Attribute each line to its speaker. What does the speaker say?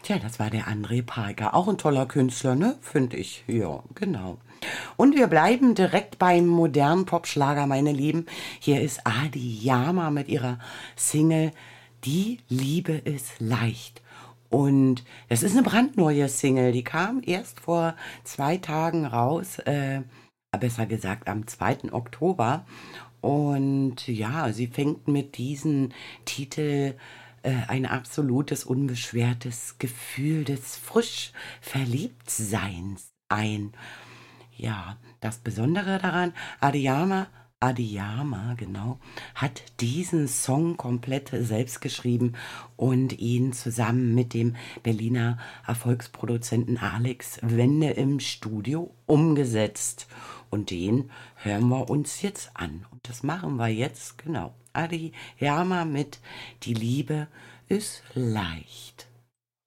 Speaker 1: Tja, das war der André Parker. Auch ein toller Künstler, ne? Finde ich. Ja, genau. Und wir bleiben direkt beim modernen Popschlager, meine Lieben. Hier ist Adi Yama mit ihrer Single Die Liebe ist leicht. Und es ist eine brandneue Single, die kam erst vor 2 Tagen raus, besser gesagt am 2. Oktober. Und ja, sie fängt mit diesem Titel ein absolutes, unbeschwertes Gefühl des frisch Verliebtseins ein. Ja, das Besondere daran, Adiyama, genau, hat diesen Song komplett selbst geschrieben und ihn zusammen mit dem Berliner Erfolgsproduzenten Alex Wende im Studio umgesetzt. Und den hören wir uns jetzt an. Und das machen wir jetzt, genau. Adiyama mit Die Liebe ist leicht.